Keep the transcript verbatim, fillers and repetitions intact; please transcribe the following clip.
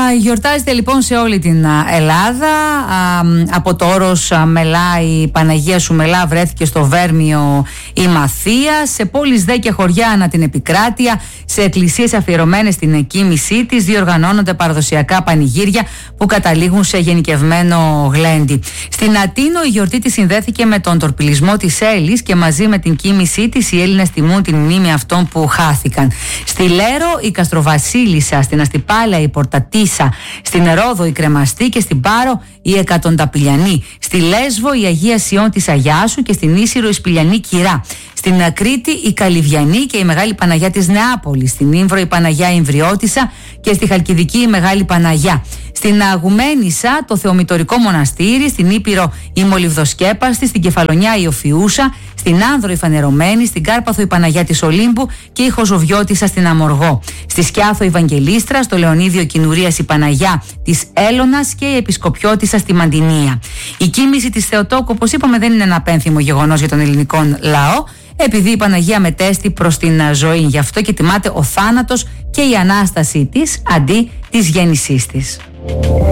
Γιορτάζεται λοιπόν σε όλη την Ελλάδα. Α, από το όρος Μελά η Παναγία σου Μελά βρέθηκε στο Βέρμιο η Μαθία. Σε πόλεις δε και χωριά ανά την επικράτεια, σε εκκλησίες αφιερωμένες στην εκκοίμησή της, διοργανώνονται παραδοσιακά πανηγύρια που καταλήγουν σε γενικευμένο γλέντι. Στην Αττίνο η γιορτή της συνδέθηκε με τον τορπιλισμό της Έλλης και μαζί με την κοίμησή της οι Έλληνες τιμούν την μνήμη αυτών που χάθηκαν. Στη Λέρο η Καστροβασίλισσα, στην Αστυπάλαια η Πορτατίσα, στην Ρόδο η Κρεμαστή και στην Πάρο η Εκατονταπηλιανή. Στη Λέσβο η Αγία Σιών της Αγιάσου και στην Ίσυρο η Σπηλιανή Κυρά. Στην Κρήτη η Καλυβιανή και η Μεγάλη Παναγιά της Νεάπολης. Στην Ήμβρο η Παναγιά Ιμβριώτισσα και στη Χαλκιδική η Μεγάλη Παναγιά. Στην Αγουμένισσα το Θεομητορικό Μοναστήρι, στην Ήπειρο η Μολυβδοσκέπαστη, στην Κεφαλονιά η Οφιούσα, στην Άνδρο η Φανερωμένη, στην Κάρπαθο η Παναγιά της Ολύμπου και η Χοζοβιώτισσα στην Αμοργό. Στη Σκιάθο η Βαγγελίστρα, στο Λεωνίδιο Κινουρίας η Παναγιά της Έλωνας και η Επισκοπιώτισσα στη Μαντινία. Η κοίμηση της Θεοτόκου, όπως είπαμε, δεν είναι ένα πένθυμο γεγονός για τον ελληνικό λαό, επειδή η Παναγία μετέστη προς την ζωή. Γι' αυτό και τιμάται ο θάνατος και η Ανάστασή της αντί της γέννησής της.